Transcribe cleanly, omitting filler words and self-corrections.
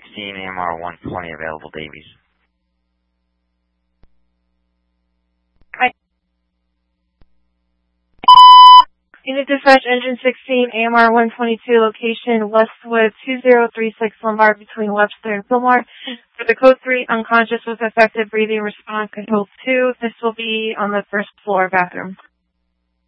AMR 120 available, Davies. Unit Dispatch Engine 16, AMR 122, location Westwood 2036 Lombard between Webster and Fillmore. For the code 3, unconscious with effective breathing response, control 2. This will be on the first floor bathroom.